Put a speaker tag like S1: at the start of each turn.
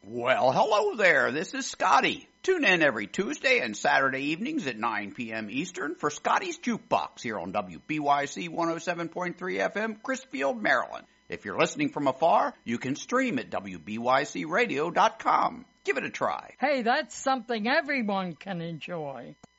S1: Well, hello there. This is Scotty. Tune in every Tuesday and Saturday evenings at 9 p.m. Eastern for Scotty's Jukebox here on WBYC 107.3 FM, Chrisfield, Maryland. If you're listening from afar, you can stream at WBYCradio.com. Give it a try.
S2: Hey, that's something everyone can enjoy.